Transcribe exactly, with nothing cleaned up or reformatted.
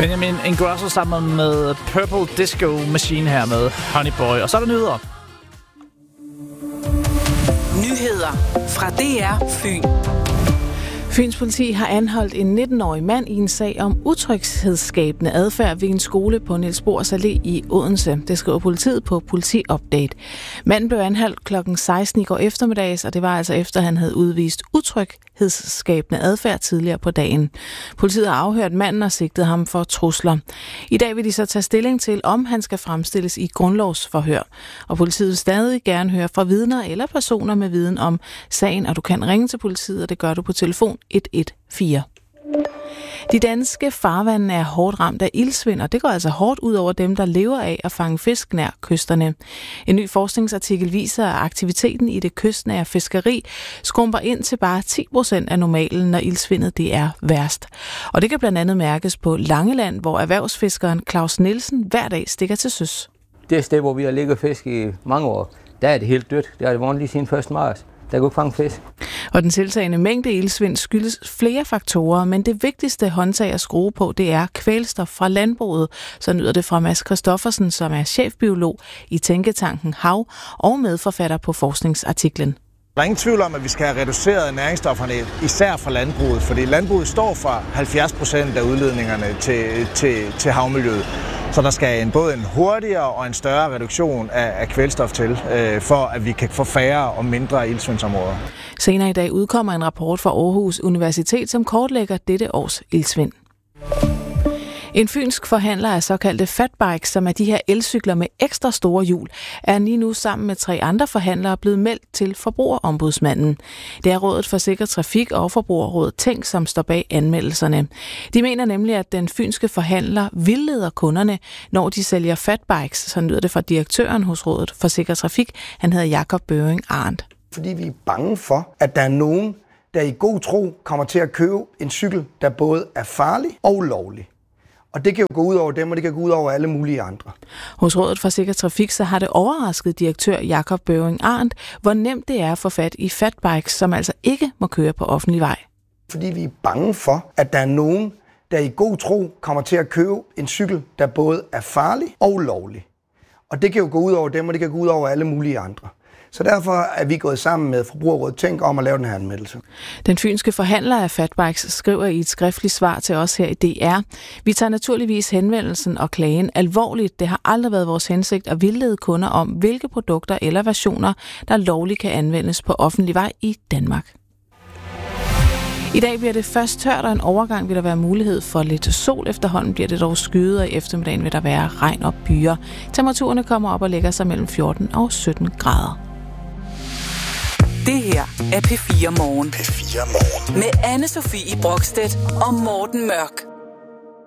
Benjamin Ingrosso sammen med Purple Disco Machine her med Honey Boy. Og så er der nyheder. Nyheder fra D R Fyn. Fyns politi har anholdt en nitten-årig mand i en sag om utryghedsskabende adfærd ved en skole på Niels Bohrs Allé i Odense. Det skriver politiet på Politi-update. Manden blev anholdt klokken seksten i går eftermiddags, og det var altså efter, at han havde udvist utryghedsskabende adfærd tidligere på dagen. Politiet har afhørt manden og sigtet ham for trusler. I dag vil de så tage stilling til, om han skal fremstilles i grundlovsforhør. Og politiet vil stadig gerne høre fra vidner eller personer med viden om sagen, og du kan ringe til politiet, og det gør du på telefon et et fire. De danske farvande er hårdt ramt af iltsvind, og det går altså hårdt ud over dem, der lever af at fange fisk nær kysterne. En ny forskningsartikel viser, at aktiviteten i det kystnære fiskeri skrumper ind til bare ti procent af normalen, når iltsvindet det er værst. Og det kan blandt andet mærkes på Langeland, hvor erhvervsfiskeren Claus Nielsen hver dag stikker til søs. Det sted, hvor vi har ligget fisk i mange år, der er det helt dødt. Det har det været lige siden første marts. Der kunne ikke fange fisk. Og den tiltagende mængde iltsvind skyldes flere faktorer, men det vigtigste håndtag at skrue på, det er kvælstof fra landbruget. Så nyder det fra Mads Christoffersen, som er chefbiolog i Tænketanken Hav og medforfatter på forskningsartiklen. Der er ingen tvivl om, at vi skal have reduceret næringsstofferne, især fra landbruget, fordi landbruget står for halvfjerds procent af udledningerne til, til, til havmiljøet. Så der skal en, både en hurtigere og en større reduktion af, af kvælstof til, øh, for at vi kan få færre og mindre iltsvindsområder. Senere i dag udkommer en rapport fra Aarhus Universitet, som kortlægger dette års iltsvind. En fynsk forhandler af såkaldte fatbikes, som er de her elcykler med ekstra store hjul, er lige nu sammen med tre andre forhandlere blevet meldt til Forbrugerombudsmanden. Det er Rådet for Sikker Trafik og Forbrugerrådet Tænk, som står bag anmeldelserne. De mener nemlig, at den fynske forhandler vildleder kunderne, når de sælger fatbikes, så lyder det fra direktøren hos Rådet for Sikker Trafik. Han hedder Jakob Børing Arndt. Fordi vi er bange for, at der er nogen, der i god tro kommer til at købe en cykel, der både er farlig og ulovlig. Og det kan jo gå ud over dem, og det kan gå ud over alle mulige andre. Hos Rådet for Sikker Trafik så har det overrasket direktør Jakob Børing Arndt, hvor nemt det er at få fat i fatbikes, som altså ikke må køre på offentlig vej. Fordi vi er bange for, at der er nogen, der i god tro kommer til at købe en cykel, der både er farlig og ulovlig. Og det kan jo gå ud over dem, og det kan gå ud over alle mulige andre. Så derfor er vi gået sammen med Forbrugerrådet Tænk om at lave den her anmeldelse. Den fynske forhandler af fatbikes skriver i et skriftligt svar til os her i D R. Vi tager naturligvis henvendelsen og klagen alvorligt. Det har aldrig været vores hensigt at vildlede kunder om, hvilke produkter eller versioner, der lovligt kan anvendes på offentlig vej i Danmark. I dag bliver det først tørt, og en overgang vil der være mulighed for lidt sol. Efterhånden bliver det dog skyet, og i eftermiddagen vil der være regn og byer. Temperaturerne kommer op og lægger sig mellem fjorten og sytten grader. Det her er P fire Morgen. P fire Morgen. Med Anne Sofie Brokstedt og Morten Mørk.